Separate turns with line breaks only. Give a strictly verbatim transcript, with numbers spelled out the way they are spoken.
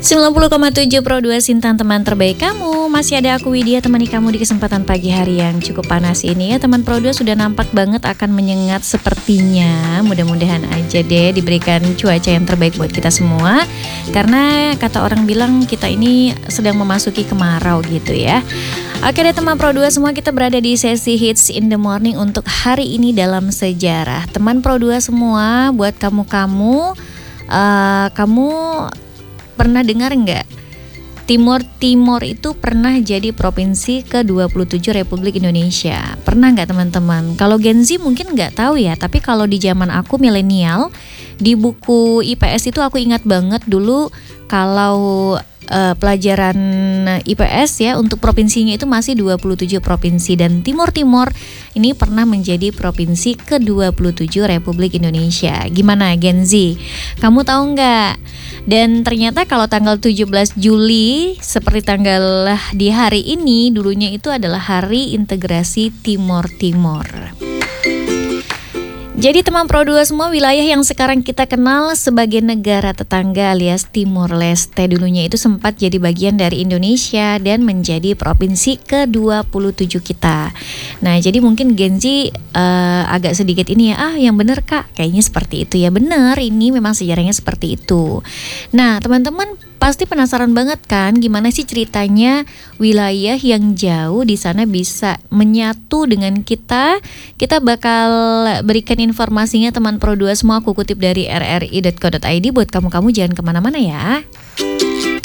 sembilan puluh koma tujuh Pro dua Sintan, teman terbaik kamu. Masih ada aku Widya temani kamu di kesempatan pagi hari yang cukup panas ini ya. Teman Pro dua sudah nampak banget akan menyengat sepertinya. Mudah-mudahan aja deh diberikan cuaca yang terbaik buat kita semua. Karena kata orang bilang kita ini sedang memasuki kemarau gitu ya. Oke deh teman Pro dua semua, kita berada di sesi Hits in the Morning untuk hari ini dalam sejarah. Teman Pro dua semua, buat kamu-kamu uh, Kamu pernah dengar nggak? Timor Timor itu pernah jadi provinsi ke dua puluh tujuh Republik Indonesia. Pernah nggak teman-teman? Kalau Gen Z mungkin nggak tahu ya, tapi kalau di zaman aku milenial, di buku I P S itu aku ingat banget dulu kalau uh, pelajaran I P S ya untuk provinsinya itu masih dua puluh tujuh provinsi, dan Timor Timor ini pernah menjadi provinsi ke dua puluh tujuh Republik Indonesia. Gimana Gen Z? Kamu tahu nggak? Dan ternyata kalau tanggal tujuh belas Juli seperti tanggal di hari ini, dulunya itu adalah Hari Integrasi Timor Timor. Jadi teman Pro dua semua, wilayah yang sekarang kita kenal sebagai negara tetangga alias Timor Leste dulunya itu sempat jadi bagian dari Indonesia dan menjadi provinsi ke dua puluh tujuh kita. Nah jadi mungkin Gen Z uh, agak sedikit ini ya, ah yang bener kak, kayaknya seperti itu ya. Bener, ini memang sejarahnya seperti itu. Nah teman-teman pasti penasaran banget kan gimana sih ceritanya wilayah yang jauh di sana bisa menyatu dengan kita. Kita bakal berikan informasinya teman Pro dua semua, aku kutip dari r r i dot co dot i d. Buat kamu-kamu jangan kemana-mana ya.